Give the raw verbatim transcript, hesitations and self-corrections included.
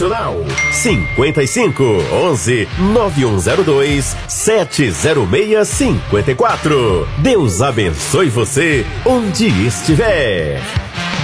cinquenta e cinco, onze, nove um zero dois, sete zero seis cinco quatro. Deus abençoe você onde estiver.